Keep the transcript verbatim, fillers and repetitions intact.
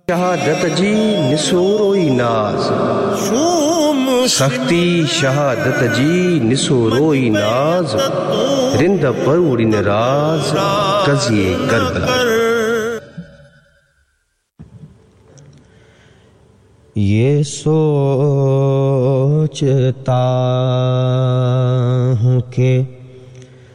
शहादत जी निसोरोई नाज, सख्ती शहादत जी निसोरोई नाज, रिंद पर उड़िन राज कजिए करबला। ये सोचता हूँ कि